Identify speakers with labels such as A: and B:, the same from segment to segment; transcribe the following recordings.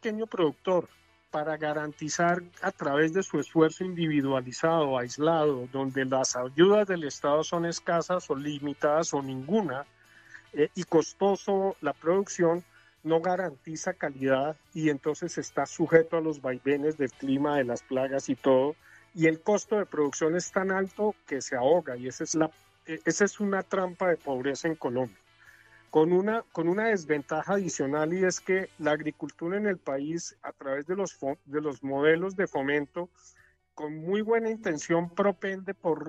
A: pequeño productor, para garantizar a través de su esfuerzo individualizado, aislado, donde las ayudas del Estado son escasas o limitadas o ninguna, y costoso la producción, no garantiza calidad y entonces está sujeto a los vaivenes del clima, de las plagas y todo, y el costo de producción es tan alto que se ahoga, y esa es una trampa de pobreza en Colombia. Con una desventaja adicional, y es que la agricultura en el país, a través de los modelos de fomento, con muy buena intención propende por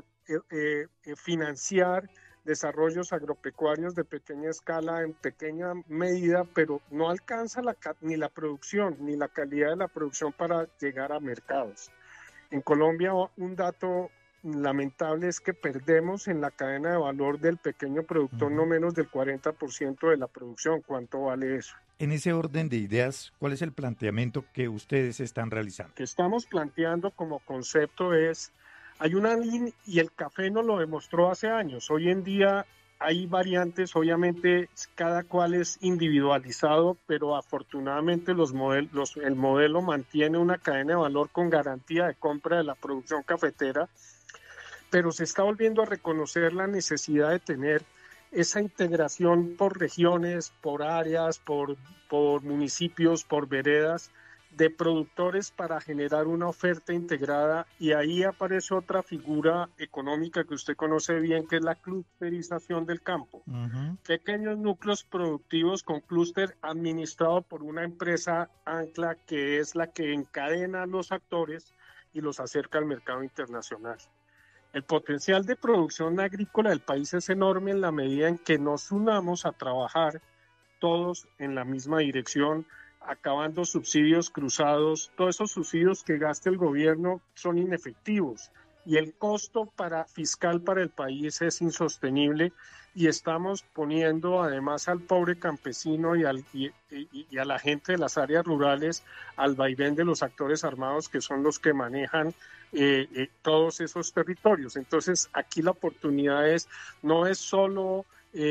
A: financiar desarrollos agropecuarios de pequeña escala, en pequeña medida, pero no alcanza ni la producción ni la calidad de la producción para llegar a mercados. En Colombia, un dato lamentable es que perdemos en la cadena de valor del pequeño productor no menos del 40% de la producción. ¿Cuánto vale eso?
B: En ese orden de ideas, ¿cuál es el planteamiento que ustedes están realizando?
A: Lo que estamos planteando como concepto es, hay una línea, y el café nos lo demostró hace años. Hoy en día hay variantes, obviamente cada cual es individualizado, pero afortunadamente el modelo mantiene una cadena de valor con garantía de compra de la producción cafetera, pero se está volviendo a reconocer la necesidad de tener esa integración por regiones, por áreas, por municipios, por veredas, de productores para generar una oferta integrada, y ahí aparece otra figura económica que usted conoce bien, que es la clusterización del campo. Pequeños núcleos productivos con clúster administrado por una empresa ancla que es la que encadena a los actores y los acerca al mercado internacional. El potencial de producción agrícola del país es enorme en la medida en que nos unamos a trabajar todos en la misma dirección, acabando subsidios cruzados. Todos esos subsidios que gasta el gobierno son inefectivos y el costo fiscal para el país es insostenible, y estamos poniendo además al pobre campesino y a la gente de las áreas rurales al vaivén de los actores armados, que son los que manejan todos esos territorios. Entonces aquí la oportunidad no es solo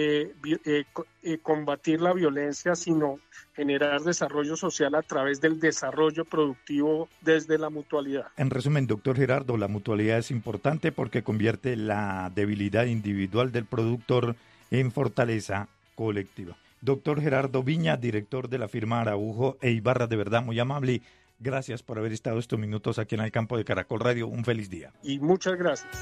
A: combatir la violencia, sino generar desarrollo social a través del desarrollo productivo desde la mutualidad.
B: En resumen, doctor Gerardo, la mutualidad es importante porque convierte la debilidad individual del productor en fortaleza colectiva. Doctor Gerardo Viña, director de la firma Araujo e Ibarra, de verdad muy amable. Gracias por haber estado estos minutos aquí en el campo de Caracol Radio. Un feliz día.
A: Y muchas gracias.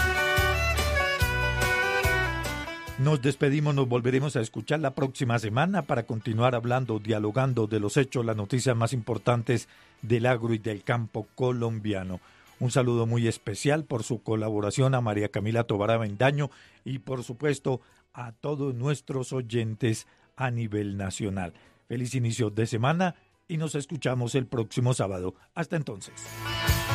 B: Nos despedimos, nos volveremos a escuchar la próxima semana para continuar hablando, dialogando de los hechos, las noticias más importantes del agro y del campo colombiano. Un saludo muy especial por su colaboración a María Camila Tobar Avendaño y por supuesto a todos nuestros oyentes a nivel nacional. Feliz inicio de semana y nos escuchamos el próximo sábado. Hasta entonces.